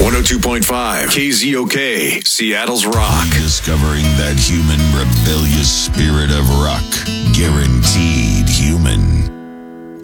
102.5 KZOK, Seattle's Rock. Discovering that human rebellious spirit of rock. Garen